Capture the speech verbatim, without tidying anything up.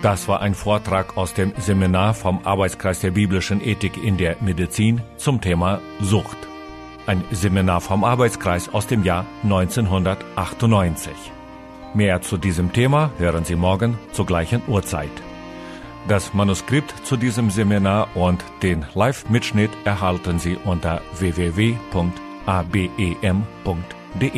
Das war ein Vortrag aus dem Seminar vom Arbeitskreis der biblischen Ethik in der Medizin zum Thema Sucht. Ein Seminar vom Arbeitskreis aus dem Jahr neunzehnhundertachtundneunzig. Mehr zu diesem Thema hören Sie morgen zur gleichen Uhrzeit. Das Manuskript zu diesem Seminar und den Live-Mitschnitt erhalten Sie unter w w w punkt a b e m punkt